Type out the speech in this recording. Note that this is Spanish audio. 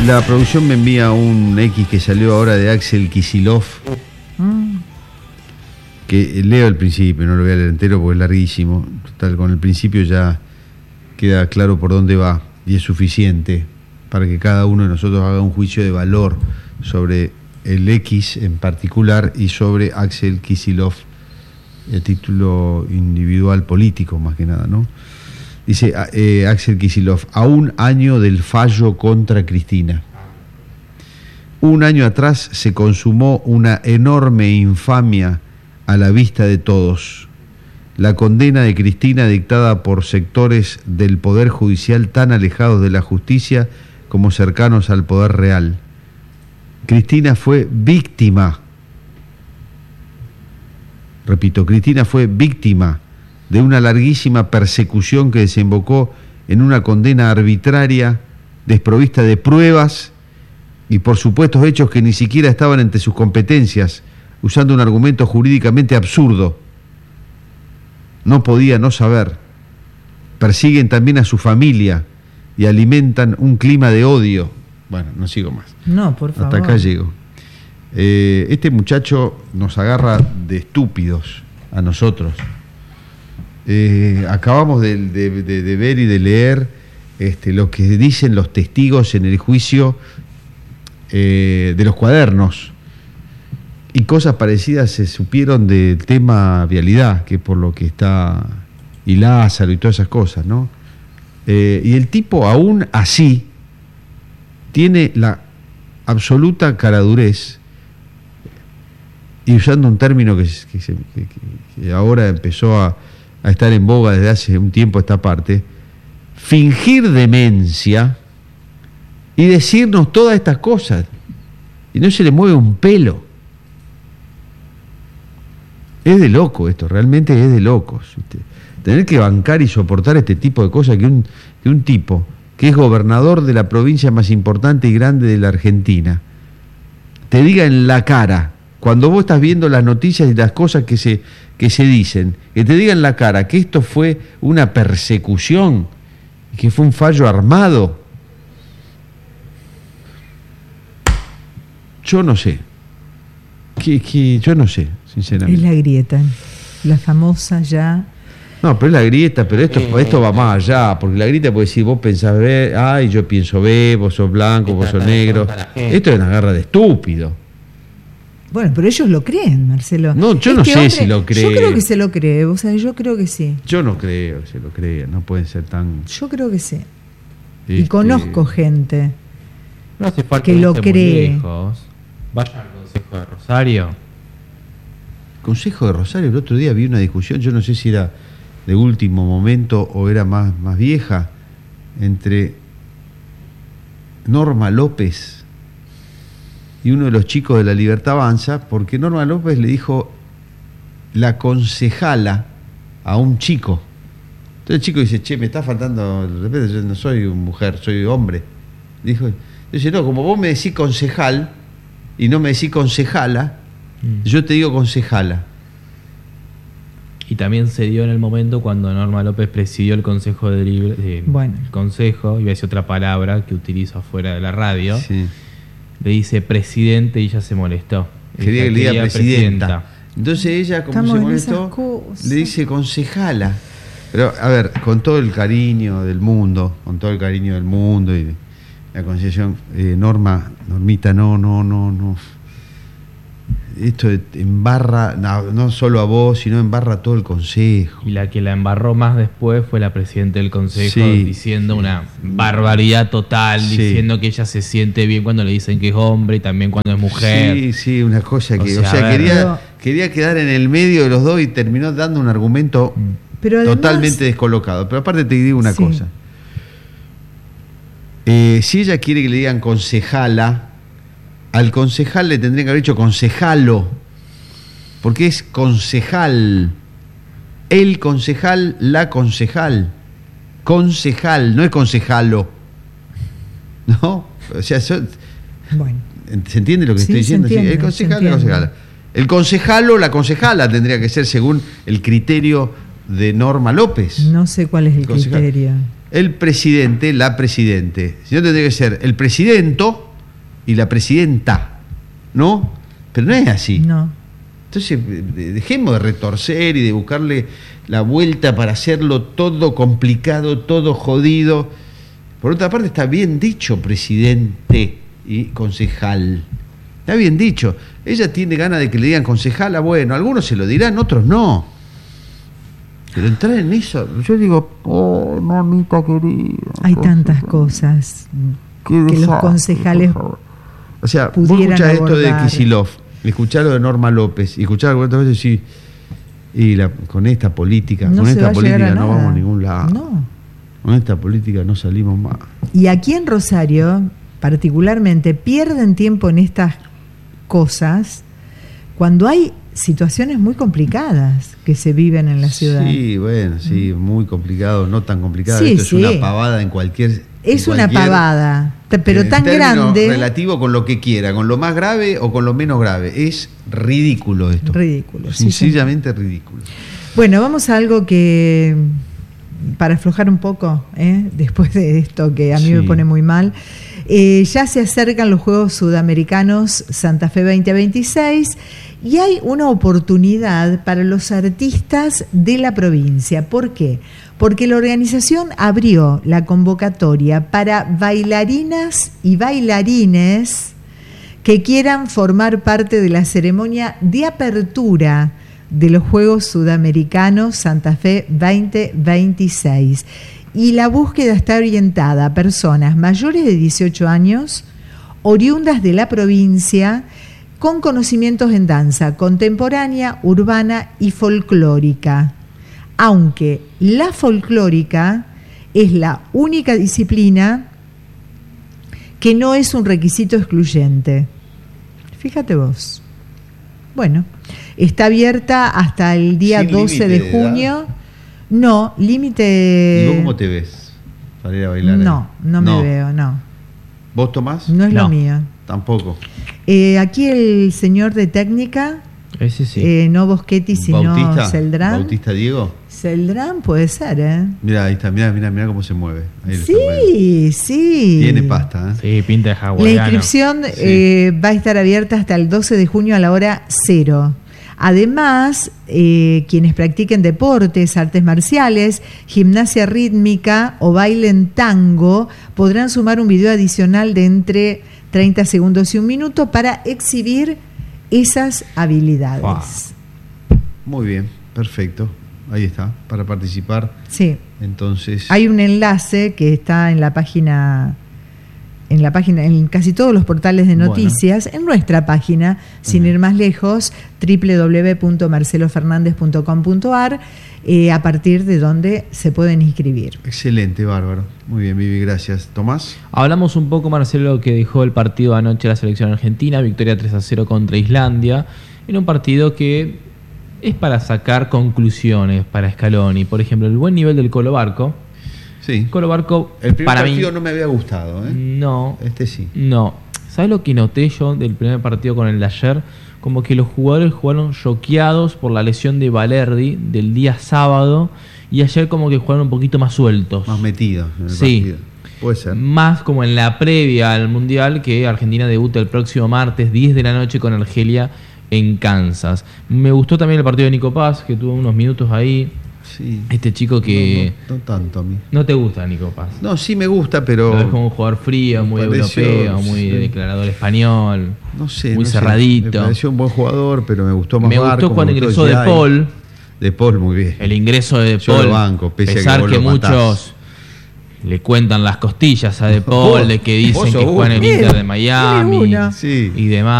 La producción me envía un X que salió ahora de Axel Kicillof. Que leo el principio, no lo voy a leer entero porque es larguísimo. Total, con el principio ya queda claro por dónde va y es suficiente para que cada uno de nosotros haga un juicio de valor sobre el X en particular y sobre Axel Kicillof, el título individual político más que nada, ¿no? Dice Axel Kicillof: a un año del fallo contra Cristina. Un año atrás se consumó una enorme infamia a la vista de todos. La condena de Cristina dictada por sectores del Poder Judicial tan alejados de la justicia como cercanos al poder real. Cristina fue víctima. Repito, Cristina fue víctima de una larguísima persecución que desembocó en una condena arbitraria, desprovista de pruebas y por supuestos hechos que ni siquiera estaban entre sus competencias, usando un argumento jurídicamente absurdo. No podía no saber. Persiguen también a su familia y alimentan un clima de odio. Bueno, no sigo más. No, por favor. Hasta acá llego. Este muchacho nos agarra de estúpidos a nosotros. Acabamos de ver y de leer lo que dicen los testigos en el juicio de los cuadernos. Y cosas parecidas se supieron del tema vialidad, que es por lo que está y Lázaro y todas esas cosas, ¿no? Y el tipo aún así tiene la absoluta caradurez, y usando un término que ahora empezó a estar en boga desde hace un tiempo esta parte, fingir demencia y decirnos todas estas cosas, y no se le mueve un pelo. Es de loco esto, realmente es de locos. Tener que bancar y soportar este tipo de cosas que un tipo que es gobernador de la provincia más importante y grande de la Argentina te diga en la cara, cuando vos estás viendo las noticias y las cosas que se dicen, que te diga en la cara que esto fue una persecución, que fue un fallo armado. Yo no sé. Yo no sé, sinceramente. Es la grieta, la famosa ya. No, pero es la grieta, pero esto va más allá, porque la grieta puede decir, vos pensás B, ay, yo pienso B, vos sos blanco, vos sos negro. Esto es una guerra de estúpido. Bueno, pero ellos lo creen, Marcelo. No, yo no sé si lo creen. Yo creo que se lo cree, o sea, yo creo que sí. Yo no creo que se lo crea, no pueden ser tan... Yo creo que sí. Y conozco gente no hace falta que lo cree. Vaya al Consejo de Rosario. Consejo de Rosario, el otro día vi una discusión, yo no sé si era de último momento o era más vieja, entre Norma López y uno de los chicos de La Libertad Avanza, porque Norma López le dijo la concejala a un chico. Entonces el chico dice, che, me está faltando el respeto, yo no soy mujer, soy hombre. Dice, no, como vos me decís concejal y no me decís concejala, yo te digo concejala. Y también se dio en el momento cuando Norma López presidió el Consejo el Consejo, iba a decir otra palabra que utilizo afuera de la radio, sí. Le dice presidente y ella se molestó. Quería que le diga presidenta. Entonces ella, como se molestó, le dice concejala. Pero, a ver, con todo el cariño del mundo, y la concesión, Normita, no. Esto embarra, no solo a vos, sino embarra a todo el consejo. Y la que la embarró más después fue la presidenta del consejo, diciendo una barbaridad total, diciendo que ella se siente bien cuando le dicen que es hombre y también cuando es mujer. Sí, una cosa que... quería quedar en el medio de los dos y terminó dando un argumento totalmente descolocado. Pero aparte te digo una cosa. Si ella quiere que le digan concejala, al concejal le tendrían que haber dicho concejalo, porque es concejal. El concejal, la concejal. Concejal, no es concejalo. ¿No? O sea, bueno. ¿Se entiende lo que estoy diciendo? El concejal, la concejala. El concejalo, la concejala tendría que ser según el criterio de Norma López. No sé cuál es el criterio. el presidente, la presidente. Si no, tendría que ser el presidento y la presidenta, ¿no? Pero no es así. No. Entonces, dejemos de retorcer y de buscarle la vuelta para hacerlo todo complicado, todo jodido. Por otra parte, está bien dicho presidente y concejal. Está bien dicho. Ella tiene ganas de que le digan concejala, bueno, algunos se lo dirán, otros no. Pero entrar en eso, yo digo, oh, mamita querida. Hay tantas cosas que los concejales o sea, vos escuchás esto de Kicillof, escuchás lo de Norma López, y escuchás cuántas veces sí, y con esta política, no vamos a ningún lado. No. Con esta política no salimos más. Y aquí en Rosario, particularmente, pierden tiempo en estas cosas cuando hay situaciones muy complicadas que se viven en la ciudad. Sí, bueno, sí, muy complicado, no tan complicado. Sí, esto es una pavada en cualquier... Es una pavada, pero tan grande... relativo con lo que quiera, con lo más grave o con lo menos grave. Es ridículo esto. Ridículo. Sencillamente sí, ridículo. Bueno, vamos a algo que... para aflojar un poco, después de esto que a mí me pone muy mal. Ya se acercan los Juegos Sudamericanos Santa Fe 2026 y hay una oportunidad para los artistas de la provincia. ¿Por qué? Porque la organización abrió la convocatoria para bailarinas y bailarines que quieran formar parte de la ceremonia de apertura de los Juegos Sudamericanos Santa Fe 2026. Y la búsqueda está orientada a personas mayores de 18 años, oriundas de la provincia, con conocimientos en danza contemporánea, urbana y folclórica. Aunque la folclórica es la única disciplina que no es un requisito excluyente. Fíjate vos. Bueno, está abierta hasta el día 12 de junio. No, límite... ¿Y vos cómo te ves para ir a bailar? No me veo, no. ¿Vos, Tomás? No es lo mío. Tampoco. Aquí el señor de técnica, ese sí. No Boschetti, sino Celdrán. ¿Bautista Diego? Celdrán puede ser, Mirá, ahí está, mirá cómo se mueve. Ahí sí. Tiene pasta, Sí, pinta de hawaiano. La inscripción va a estar abierta hasta el 12 de junio a la hora 0. Además, quienes practiquen deportes, artes marciales, gimnasia rítmica o bailen tango podrán sumar un video adicional de entre 30 segundos y 1 minuto para exhibir esas habilidades. Wow. Muy bien, perfecto. Ahí está, para participar. Sí. Entonces, hay un enlace que está en la página, en casi todos los portales de noticias, en nuestra página, sin ir más lejos, www.marcelofernandez.com.ar, a partir de donde se pueden inscribir. Excelente, bárbaro. Muy bien, Vivi, gracias. ¿Tomás? Hablamos un poco, Marcelo, que dejó el partido anoche la selección argentina, victoria 3-0 contra Islandia, en un partido que es para sacar conclusiones para Scaloni. Por ejemplo, el buen nivel del Colo Barco. Sí. Colo Barco, el primer para partido mí, no me había gustado, No. Este sí. No. ¿Sabes lo que noté yo del primer partido con el de ayer? Como que los jugadores jugaron choqueados por la lesión de Valerdi del día sábado, y ayer como que jugaron un poquito más sueltos. Más metidos en el partido. Puede ser. Más como en la previa al Mundial, que Argentina debuta el próximo martes 10 de la noche con Argelia en Kansas. Me gustó también el partido de Nico Paz, que tuvo unos minutos ahí. Sí. Este chico que... No tanto a mí. ¿No te gusta Nico Paz? No, sí me gusta, pero... Lo ves como un jugador frío, muy europeo, muy declarador español. No sé. Muy cerradito. Me pareció un buen jugador, pero me gustó más. Me gustó cuando ingresó De Paul. De Paul, muy bien. El ingreso de Yo Paul. Lo banco, pese a pesar que muchos le cuentan las costillas a De Paul, de que dicen que juega en el Inter de Miami y demás.